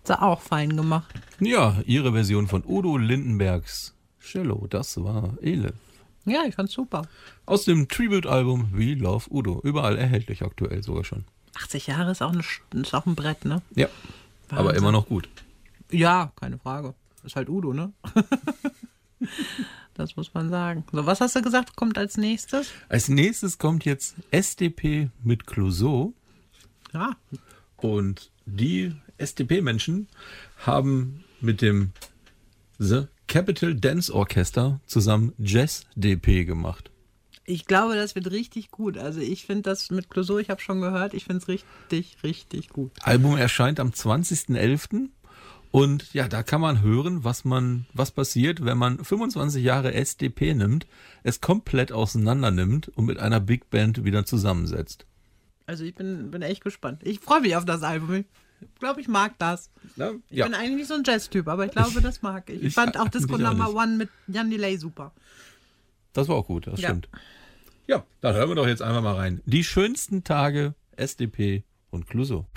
Hat sie auch fein gemacht. Ja, ihre Version von Udo Lindenbergs Cello, das war Elif. Ja, ich fand's super. Aus dem Tribute-Album We Love Udo. Überall erhältlich aktuell sogar schon. 80 Jahre ist auch, ist auch ein Brett, ne? Ja, aber Wahnsinn. immer noch gut. Ja, keine Frage. Ist halt Udo, ne? Das muss man sagen. So, was hast du gesagt, kommt als nächstes? Als nächstes kommt jetzt SDP mit Clouseau. Ja. Und die SDP-Menschen haben mit dem The Capital Dance Orchester zusammen Jazz-DP gemacht. Ich glaube, das wird richtig gut. Also ich finde das mit Clouseau, ich habe schon gehört, ich finde es richtig, richtig gut. Album erscheint am 20.11. Und ja, da kann man hören, was passiert, wenn man 25 Jahre SDP nimmt, es komplett auseinander nimmt und mit einer Big Band wieder zusammensetzt. Also ich bin echt gespannt. Ich freue mich auf das Album. Ich glaube, ich mag das. Ja, Ich bin eigentlich nicht so ein Jazz-Typ, aber ich glaube, das mag ich. Ich fand auch Disco mich auch Number nicht. One mit Jan Delay super. Das war auch gut, das Ja. stimmt. Ja, dann hören wir doch jetzt einfach mal rein. Die schönsten Tage SDP und Clouseau.